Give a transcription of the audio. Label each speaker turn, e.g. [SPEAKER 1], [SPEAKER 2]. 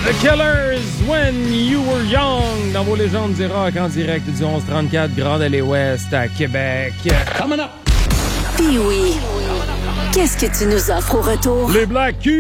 [SPEAKER 1] The Killers, When You Were Young, dans vos légendes du rock en direct du 1134 Grande Allée Ouest à Québec.
[SPEAKER 2] Coming up! Pee-wee, qu'est-ce que tu nous offres au retour?
[SPEAKER 1] Les Black Keys!